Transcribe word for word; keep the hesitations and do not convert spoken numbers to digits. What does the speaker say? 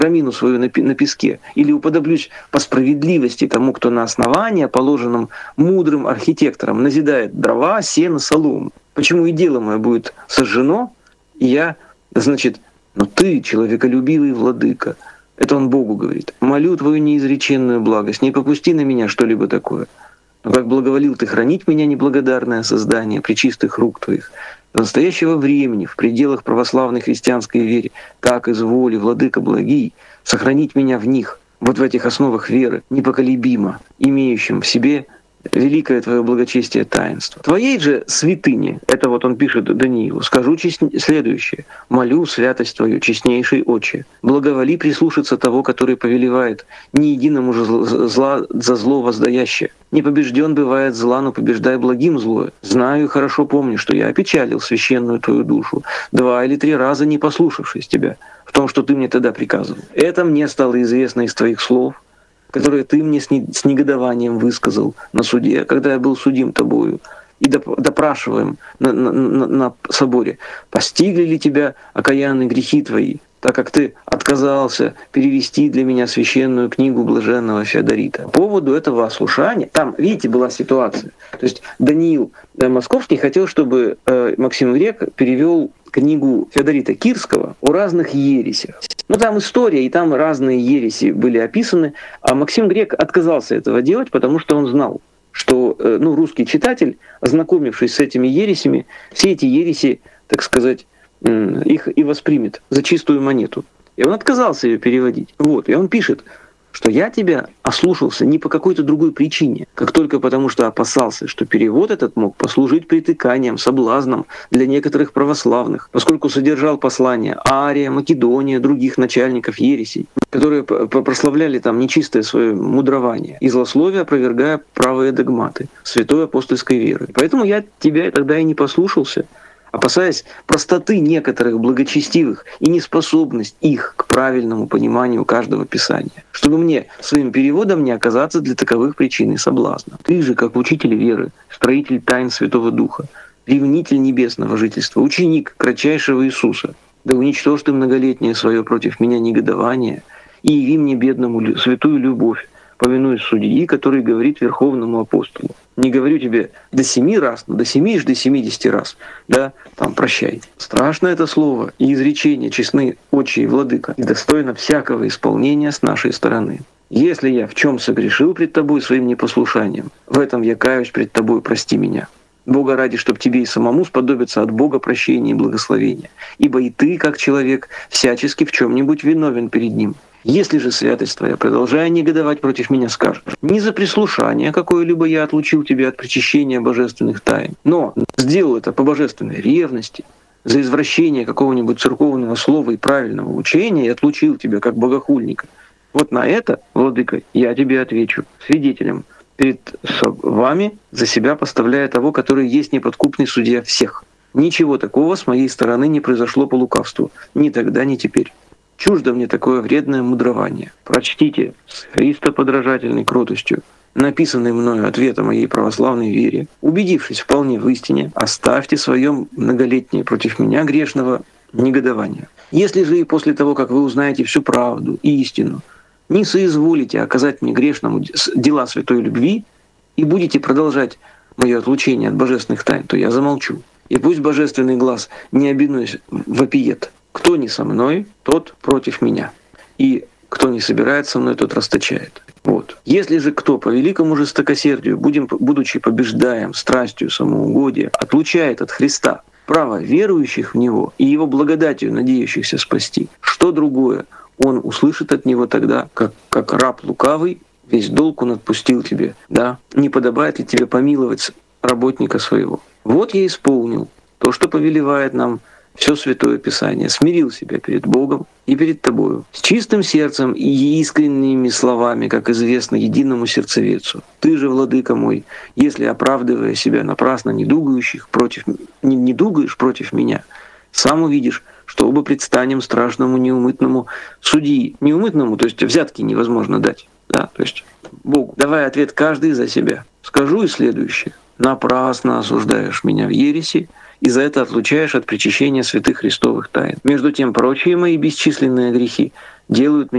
рамину свою на, пи- на песке, или уподоблюсь по справедливости тому, кто на основании, положенном мудрым архитектором, назидает дрова, сено, солому. Почему и дело мое будет сожжено, и я, значит, но ты, человеколюбивый владыка, это он Богу говорит, молю твою неизреченную благость, не попусти на меня что-либо такое. Но как благоволил ты хранить меня, неблагодарное создание, при чистых рук твоих, до настоящего времени, в пределах православной христианской вере, так изволи, владыка благий, сохранить меня в них, вот в этих основах веры, непоколебимо, имеющим в себе великое твое благочестие таинство. Твоей же святыне, это вот он пишет Даниилу, скажу честн... следующее. Молю святость твою, честнейший Отче, благоволи прислушаться того, который повелевает, ни единому же зла за зло воздаящее. Не побежден бывает зла, но побеждай благим злое. Знаю и хорошо помню, что я опечалил священную твою душу, два или три раза не послушавшись тебя в том, что ты мне тогда приказывал. Это мне стало известно из твоих слов, которые ты мне с негодованием высказал на суде, когда я был судим тобою и допрашиваем на, на, на, на соборе. Постигли ли тебя окаянные грехи твои, так как ты отказался перевести для меня священную книгу блаженного Феодорита? По поводу этого ослушания, там, видите, была ситуация. То есть Даниил Московский хотел, чтобы Максим Грек перевел книгу Феодорита Кирского о разных ересях. Ну, там история, и там разные ереси были описаны, а Максим Грек отказался этого делать, потому что он знал, что ну, русский читатель, ознакомившись с этими ересями, все эти ереси, так сказать, их и воспримет за чистую монету. И он отказался ее переводить. Вот. И он пишет, что я тебя ослушался не по какой-то другой причине, как только потому, что опасался, что перевод этот мог послужить притыканием, соблазном для некоторых православных, поскольку содержал послания Ария, Македония, других начальников ересей, которые прославляли там нечистое свое мудрование и злословие, опровергая правые догматы святой апостольской веры. Поэтому я тебя тогда и не послушался, опасаясь простоты некоторых благочестивых и неспособность их к правильному пониманию каждого писания, чтобы мне своим переводом не оказаться для таковых причин и соблазна. Ты же, как учитель веры, строитель тайн Святого Духа, ревнитель небесного жительства, ученик кратчайшего Иисуса, да уничтожь ты многолетнее свое против меня негодование и яви мне бедному святую любовь, повинуясь судьи, который говорит верховному апостолу. Не говорю тебе до семи раз, но до семи ж до семидесяти раз, да, там прощай. Страшно это слово и изречение честны Отче и Владыка, и достойно всякого исполнения с нашей стороны. Если я в чем согрешил пред тобой своим непослушанием, в этом я каюсь пред тобой, прости меня. Бога ради, чтоб тебе и самому сподобиться от Бога прощения и благословения. Ибо и ты, как человек, всячески в чем-нибудь виновен перед Ним. Если же святость твоя, продолжая негодовать против меня, скажешь, не за прислушание какое-либо я отлучил тебя от причащения божественных тайн, но сделал это по божественной ревности, за извращение какого-нибудь церковного слова и правильного учения и отлучил тебя как богохульника. Вот на это, владыка, я тебе отвечу свидетелем перед вами, за себя поставляя того, который есть неподкупный судья всех. Ничего такого с моей стороны не произошло по лукавству, ни тогда, ни теперь. Чуждо мне такое вредное мудрование. Прочтите с христоподражательной кротостью написанный мною ответ о моей православной вере, убедившись вполне в истине, оставьте свое многолетнее против меня грешного негодования. Если же и после того, как вы узнаете всю правду и истину, не соизволите оказать мне грешному дела святой любви и будете продолжать мое отлучение от божественных тайн, то я замолчу. И пусть божественный глаз, не обинуясь, вопиет. Кто не со мной, тот против меня. И кто не собирает со мной, тот расточает. Вот. Если же кто по великому жестокосердию, будем, будучи побеждаем страстью самоугодия, отлучает от Христа право верующих в Него и Его благодатью надеющихся спасти, что другое Он услышит от Него тогда, как, как раб лукавый, весь долг Он отпустил тебе, да? Не подобает ли тебе помиловать работника своего? Вот я исполнил то, что повелевает нам все Святое Писание, смирил себя перед Богом и перед тобою, с чистым сердцем и искренними словами, как известно единому сердцевецу. Ты же, владыка мой, если, оправдывая себя напрасно недугающих против, не, не дугаешь против меня, сам увидишь, что оба предстанем страшному неумытному судьи. Неумытному, то есть взятки невозможно дать. Да? То есть Богу, давая ответ каждый за себя. Скажу и следующее. Напрасно осуждаешь меня в ереси, и за это отлучаешь от причащения святых христовых тайн. Между тем, прочие мои бесчисленные грехи делают меня